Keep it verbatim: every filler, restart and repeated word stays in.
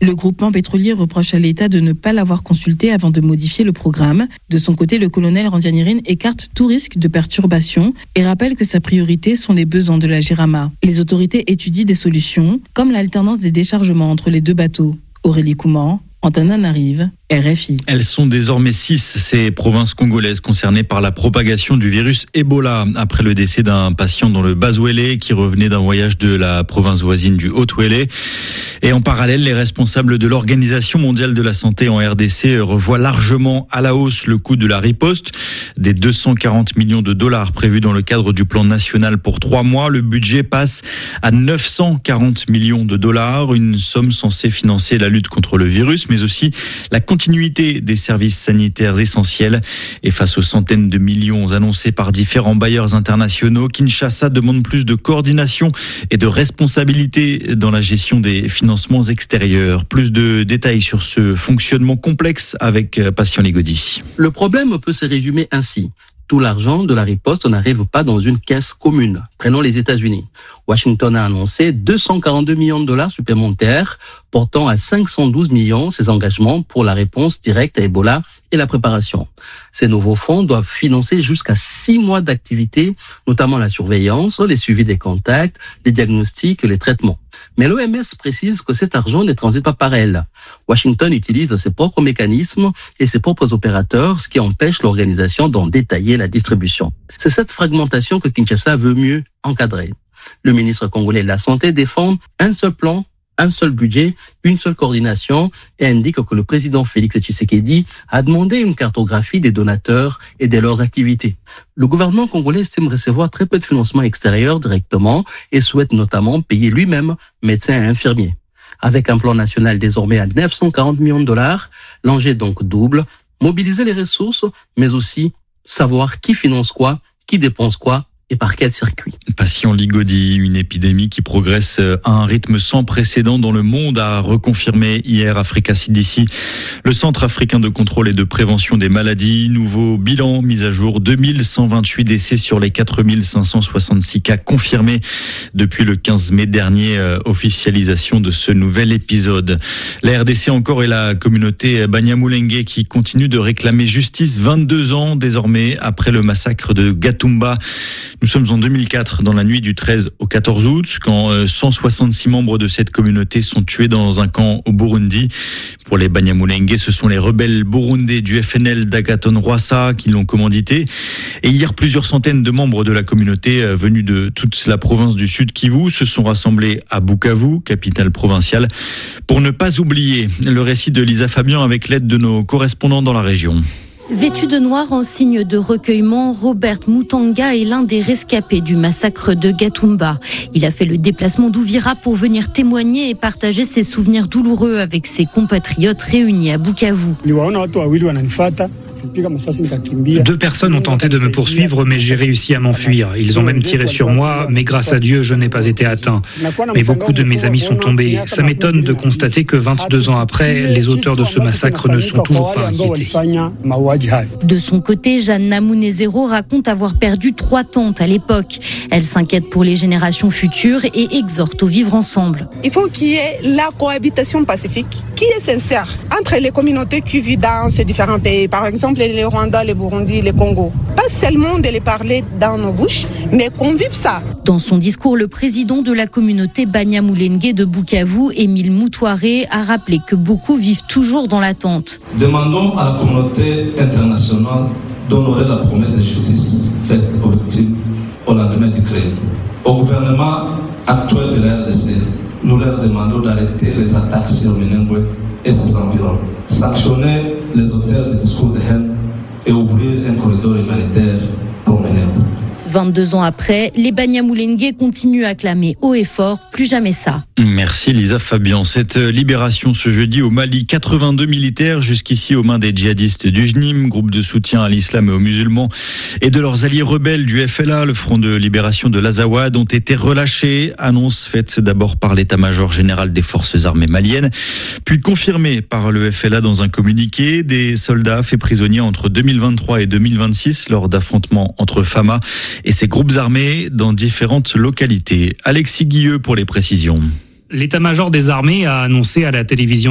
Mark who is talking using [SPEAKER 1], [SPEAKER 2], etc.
[SPEAKER 1] Le groupement pétrolier reproche à l'État de ne pas l'avoir consulté avant de modifier le programme. De son côté, le colonel Randianirine écarte tout risque de perturbation et rappelle que sa priorité sont les besoins de la Jirama. Les autorités étudient des solutions, comme l'alternance des déchargements entre les deux bateaux. Aurélie Couman, Antananarive, R F I.
[SPEAKER 2] Elles sont désormais six, ces provinces congolaises concernées par la propagation du virus Ebola, après le décès d'un patient dans le Bas-Ouélé qui revenait d'un voyage de la province voisine du Haut-Ouélé. Et en parallèle, les responsables de l'Organisation mondiale de la santé en R D C revoient largement à la hausse le coût de la riposte. Des deux cent quarante millions de dollars prévus dans le cadre du plan national pour trois mois, le budget passe à neuf cent quarante millions de dollars, une somme censée financer la lutte contre le virus, mais aussi la continuité des services sanitaires essentiels. Et face aux centaines de millions annoncés par différents bailleurs internationaux, Kinshasa demande plus de coordination et de responsabilité dans la gestion des financements extérieurs. Plus de détails sur ce fonctionnement complexe avec Patient Ligodi.
[SPEAKER 3] Le problème peut se résumer ainsi. Tout l'argent de la riposte n'arrive pas dans une caisse commune. Prenons les États-Unis. Washington a annoncé deux cent quarante-deux millions de dollars supplémentaires, portant à cinq cent douze millions ses engagements pour la réponse directe à Ebola et la préparation. Ces nouveaux fonds doivent financer jusqu'à six mois d'activité, notamment la surveillance, les suivis des contacts, les diagnostics et les traitements. Mais l'O M S précise que cet argent ne transite pas par elle. Washington utilise ses propres mécanismes et ses propres opérateurs, ce qui empêche l'organisation d'en détailler la distribution. C'est cette fragmentation que Kinshasa veut mieux encadrer. Le ministre congolais de la Santé défend un seul plan, un seul budget, une seule coordination et indique que le président Félix Tshisekedi a demandé une cartographie des donateurs et de leurs activités. Le gouvernement congolais estime recevoir très peu de financement extérieur directement et souhaite notamment payer lui-même médecins et infirmiers. Avec un plan national désormais à neuf cent quarante millions de dollars, l'enjeu est donc double, mobiliser les ressources, mais aussi savoir qui finance quoi, qui dépense quoi, et par quel circuit.
[SPEAKER 2] Patient Ligodi, une épidémie qui progresse à un rythme sans précédent dans le monde, a reconfirmé hier Africa C D C. Le Centre africain de contrôle et de prévention des maladies, nouveau bilan mis à jour, deux mille cent vingt-huit décès sur les quatre mille cinq cent soixante-six cas confirmés depuis le quinze mai dernier, officialisation de ce nouvel épisode. La R D C encore et la communauté Banyamulenge qui continue de réclamer justice vingt-deux ans désormais après le massacre de Gatumba. Nous sommes en deux mille quatre, dans la nuit du treize au quatorze août, quand cent soixante-six membres de cette communauté sont tués dans un camp au Burundi. Pour les Banyamulenge, ce sont les rebelles burundais du F N L d'Agathon Rwasa qui l'ont commandité. Et hier, plusieurs centaines de membres de la communauté venus de toute la province du Sud Kivu se sont rassemblés à Bukavu, capitale provinciale, pour ne pas oublier. Le récit de Lisa Fabian avec l'aide de nos correspondants dans la région.
[SPEAKER 4] Vêtu de noir en signe de recueillement, Robert Mutanga est l'un des rescapés du massacre de Gatumba. Il a fait le déplacement d'Uvira pour venir témoigner et partager ses souvenirs douloureux avec ses compatriotes réunis à Bukavu.
[SPEAKER 5] Deux personnes ont tenté de me poursuivre, mais j'ai réussi à m'enfuir. Ils ont même tiré sur moi, mais grâce à Dieu, je n'ai pas été atteint. Mais beaucoup de mes amis sont tombés. Ça m'étonne de constater que vingt-deux ans après, les auteurs de ce massacre ne sont toujours pas inquiétés.
[SPEAKER 4] De son côté, Jeanne Namunezero raconte avoir perdu trois tantes à l'époque. Elle s'inquiète pour les générations futures et exhorte au vivre ensemble.
[SPEAKER 6] Il faut qu'il y ait la cohabitation pacifique qui est sincère entre les communautés qui vivent dans ces différents pays. Par exemple, les Rwandais, les Burundi, les Congo. Pas seulement de les parler dans nos bouches, mais qu'on vive ça.
[SPEAKER 4] Dans son discours, le président de la communauté Banyamulenge de Bukavu, Émile Moutouaré, a rappelé que beaucoup vivent toujours dans l'attente.
[SPEAKER 7] Demandons à la communauté internationale d'honorer la promesse de justice faite aux victimes au lendemain du crime. Au gouvernement actuel de la R D C, nous leur demandons d'arrêter les attaques sur Minembwe et ses environs, sanctionner les auteurs des discours de haine et ouvrir un corridor humanitaire pour Minembwe.
[SPEAKER 4] vingt-deux ans après, les Banyamulenge continuent à clamer haut et fort, plus jamais ça.
[SPEAKER 2] Merci Lisa Fabian. Cette libération ce jeudi au Mali, quatre-vingt-deux militaires jusqu'ici aux mains des djihadistes du J N I M, groupe de soutien à l'islam et aux musulmans, et de leurs alliés rebelles du F L A, le Front de libération de l'Azawad, ont été relâchés. Annonce faite d'abord par l'état-major général des forces armées maliennes, puis confirmée par le F L A dans un communiqué. Des soldats faits prisonniers entre deux mille vingt-trois et deux mille vingt-six lors d'affrontements entre Fama et ses groupes armés dans différentes localités. Alexis Guilleux pour les précisions.
[SPEAKER 5] L'état-major des armées a annoncé à la télévision